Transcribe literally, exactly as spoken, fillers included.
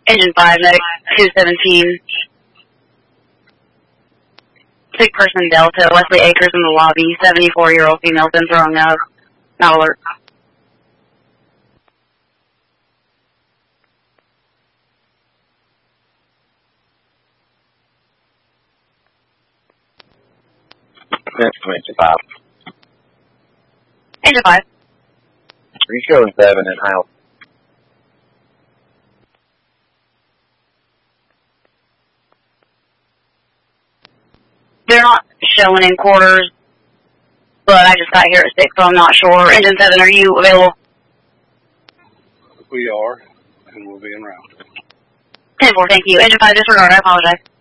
Engine five, medic two seventeen. Sick person Delta, Wesley Acres in the lobby, seventy-four-year-old female been throwing up. Not alert. That's Engine five. Engine five. Are you showing seven in house? They're not showing in quarters, but I just got here at six, so I'm not sure. Engine seven, are you available? We are, and we'll be en route. ten four, thank you. Engine five, disregard, I apologize.